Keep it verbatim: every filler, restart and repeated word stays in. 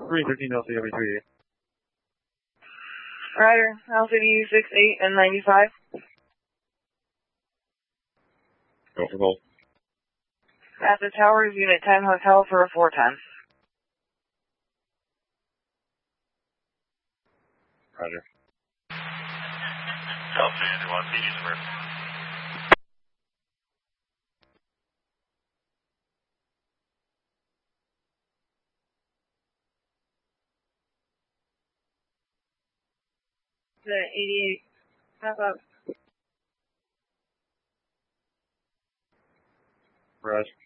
three thirteen L C W three. Ryder, Alpha six eight and ninety-five. Go for gold. At the towers, Unit ten Hotel for a four ten. Roger. Delta one, B Eastward. The eighty-eight. Half up. Roger.